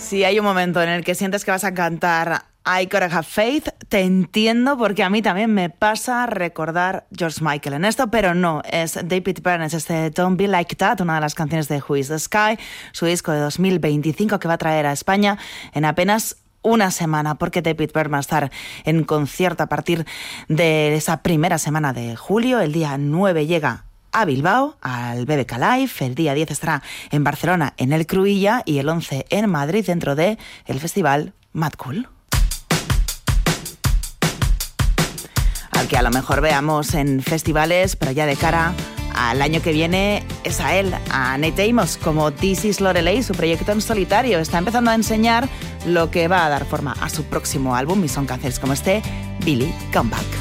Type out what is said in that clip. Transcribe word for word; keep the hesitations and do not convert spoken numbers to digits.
Si hay un momento en el que sientes que vas a cantar I Gotta Have Faith, te entiendo, porque a mí también me pasa recordar George Michael en esto, pero no, es David Byrne, es este Don't Be Like That, una de las canciones de Who Is The Sky, su disco de dos mil veinticinco que va a traer a España en apenas una semana, porque David Byrne va a estar en concierto a partir de esa primera semana de julio. El día nueve llega a Bilbao, al B B K Live, el día diez estará en Barcelona, en el Cruïlla, y el once en Madrid, dentro de el festival Mad Cool. Al que a lo mejor veamos en festivales, pero ya de cara al año que viene, es a él, a Nate Amos, como This Is Lorelei, su proyecto en solitario. Está empezando a enseñar lo que va a dar forma a su próximo álbum, y son canciones como este, Billy Come Back.